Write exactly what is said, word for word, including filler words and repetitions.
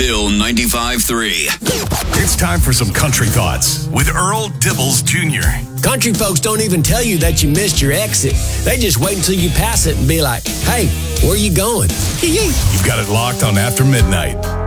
Bill ninety-five point three. It's time for some country thoughts with Earl Dibbles Junior Country folks don't even tell you that you missed your exit. They just wait until you pass it and be like, hey, where you going? You've got it locked on After Midnight.